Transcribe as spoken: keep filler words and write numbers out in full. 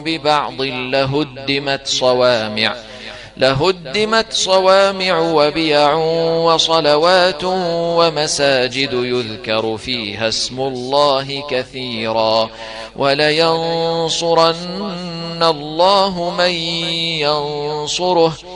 ببعض لهدمت صوامع لهدمت صوامع وبيع وصلوات ومساجد يذكر فيها اسم الله كثيرا ولينصرن الله من ينصره